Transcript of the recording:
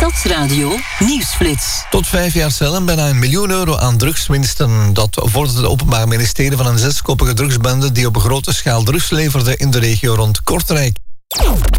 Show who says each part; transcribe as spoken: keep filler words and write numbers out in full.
Speaker 1: Stadsradio Nieuwsflits.
Speaker 2: Tot vijf jaar cel en bijna een miljoen euro aan drugswinsten. Dat vordert het Openbaar Ministerie van een zeskoppige drugsbende die op grote schaal drugs leverde in de regio rond Kortrijk.